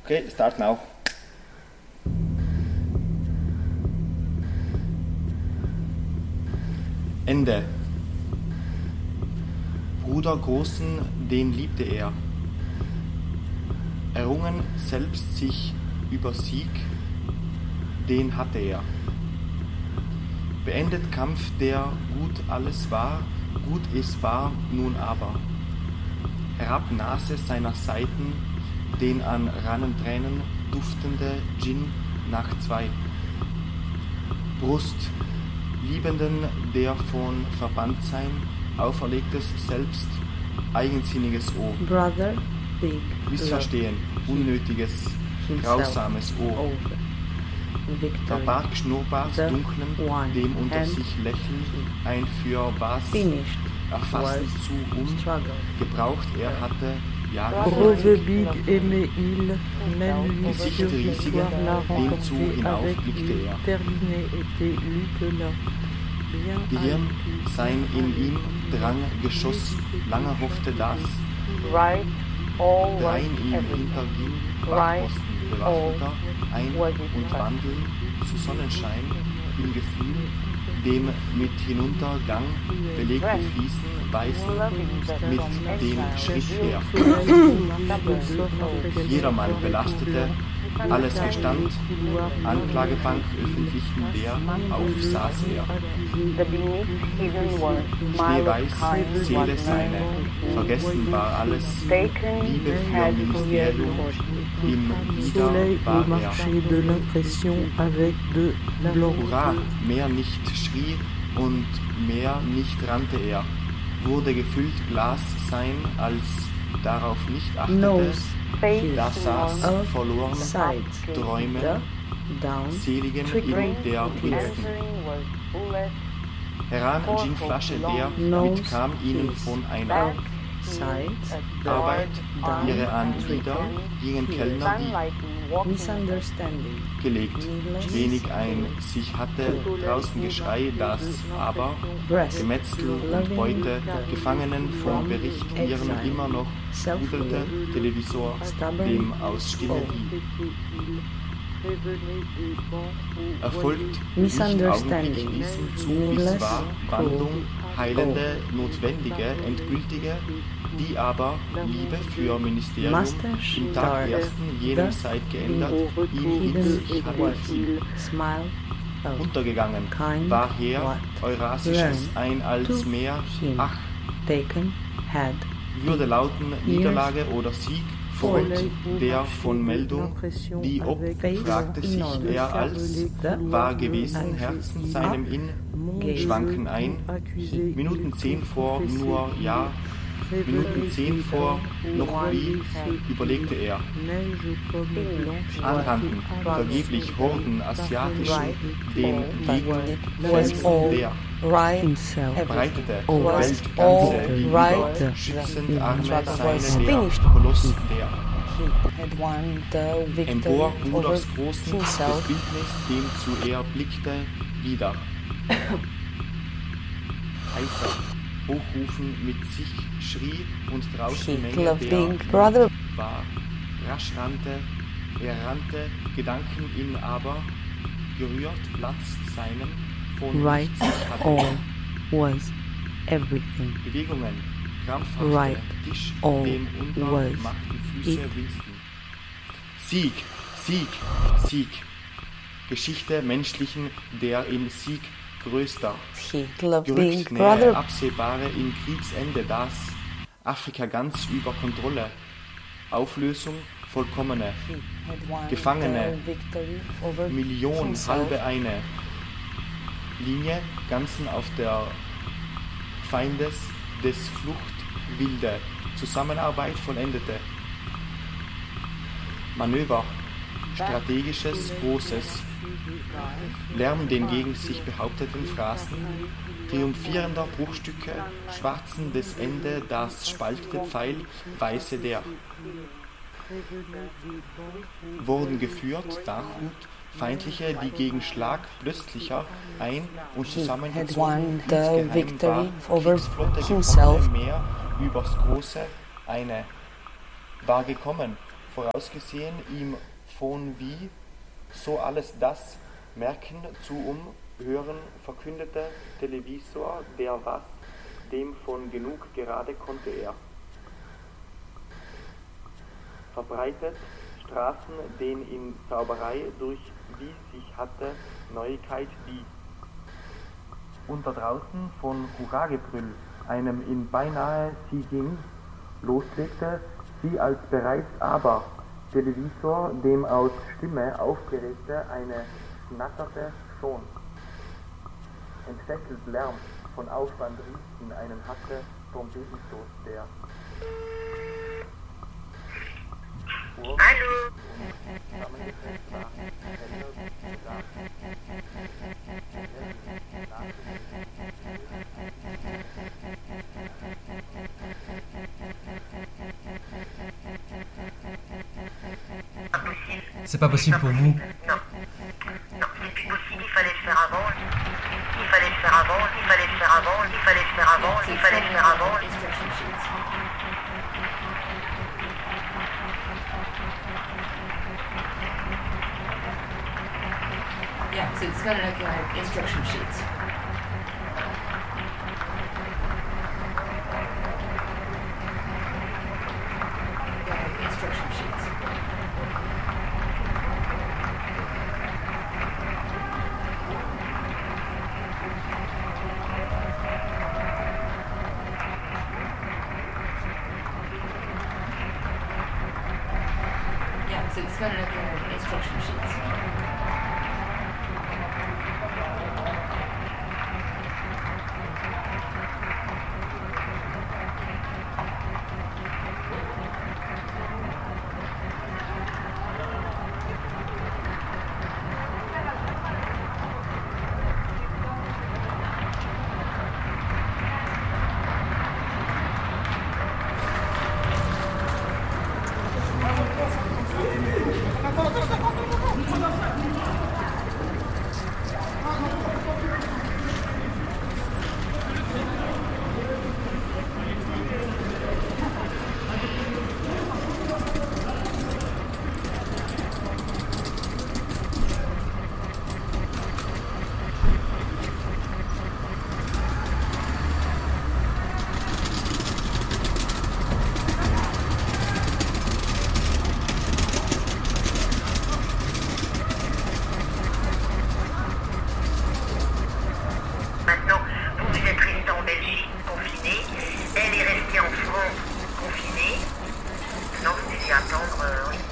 Okay, start now. Ende. Bruder Großen, den liebte er. Errungen selbst sich über Sieg, den hatte er. Beendet Kampf, der gut alles war, gut es war nun aber. Herab Nase seiner Seiten, den an Rannentränen duftende Djinn nach 2. Brust, Liebenden, der von Verbanntsein auferlegtes selbst, eigensinniges O. Brother, big, Missverstehen, unnötiges, grausames O. Verbarg Schnurrbart dunklem, dem unter sich Lächeln ein für was erfassen zu gebraucht er hatte Brother Big aimait il, même lui Gesicht sur riesigen, l'histoire la dem zu rencontrer hinauf avec blickte lui, er. terminé était Luc-là. Bien Gehirn, sein in ihm drang Geschoss, lange hoffte das, drein ihm hinterging, Wachposten bewaffneter, ein und wandeln zu Sonnenschein im Gefühl, dem mit Hinuntergang belegten Fließen weißen, mit dem Schritt her. Jedermann belastete, alles gestand, Anklagebank öffentlichen der, auf saß er. Schneeweiß, Seele seine, vergessen war alles, Liebe für Ministerium, im Wieder soleil au war marché er. de l'impression avec de blanc. Hurra, mehr nicht schrie und mehr nicht rannte er, wurde gefüllt Glas sein, als darauf nicht achtete, Nose, da saß up, verloren, sides, Träumen, up, down, seligen trickling, in der Winston. Heran Ginflasche der mitkam ihnen von einer sides, Arbeit, down, ihre Anglieder gingen Kellner, die misunderstanding, gelegt, wenig ein sich hatte, draußen Geschrei, das aber Gemetzel und Beute, Gefangenen vom Bericht ihren immer noch rudelte Televisor, dem aus Stille die erfolgt nicht augenblicklich wissen zu, bis war Wandlung, heilende, notwendige, endgültige, die aber Liebe für Ministerium im Tag ersten jenem Zeit geändert, ihm in sich hatte viel untergegangen, war her Eurasisches ein als mehr, ach, taken, had, würde lauten Niederlage oder Sieg, folgt der von Meldung, die ob, fragte sich er als, war gewesen, Herzen seinem in, schwanken ein, Minuten 10 vor, nur ja, Minuten 10 vor, noch wie, überlegte er. Anrannten, vergeblich Horden asiatischen, dem Gegner, Felsen der, breitete, Welt ganze, wie schützend Arme seine leer, Koloss der. Empor Bruders Großen, das Bildnis, dem zu er blickte, wieder. Heißer, hochrufen mit sich schrie und draußen Menge der war. Rasch rannte, er rannte, Gedanken ihn aber, gerührt Platz seinem, von right, nichts hatte. all, was, everything, Bewegungen, krampfhafte, right, Tisch, all, dem unter was, machten Füße it. Winston. Sieg, Sieg, Sieg. Geschichte menschlichen, der im Sieg größter. Gerückt nähe, absehbare im Kriegsende das. Afrika ganz über Kontrolle. Auflösung vollkommene. Gefangene, Million, halbe eine. Linie, ganzen auf der Feindes des Flucht wilde. Zusammenarbeit vollendete. Manöver, strategisches, großes. Lärm den gegen sich behaupteten Phrasen, triumphierender Bruchstücke, schwarzen des Ende, das spaltete Pfeil, weiße der. Wurden geführt, Dachhut, feindliche, die gegen Schlag plötzlicher ein und zusammengezogen insgeheim war, Kriegsflotte gekommene Meer übers Große, eine war gekommen, vorausgesehen ihm von wie, so alles das merken zu hören, verkündete Televisor, der was, dem von genug gerade konnte er. Verbreitet Straßen den in Zauberei durch wie sich hatte Neuigkeit die. Unter draußen von Hurragebrüll, einem in beinahe sie ging, loslegte sie als bereits aber Televisor, dem aus Stimme aufgeregte eine schnatterte schon. Entfesselt Lärm von Aufwand riechten einen hatte Trompetenstoß der. Hallo. C'est pas possible pour vous. Non. Il fallait le faire avant. Il fallait le faire avant. Il fallait le faire avant. Il fallait le faire avant. Il fallait le faire avant. Yeah, so it's kind of like instruction sheets. Yeah, instruction sheets. Yeah, so it's kind of like instruction sheets. attendre, oui.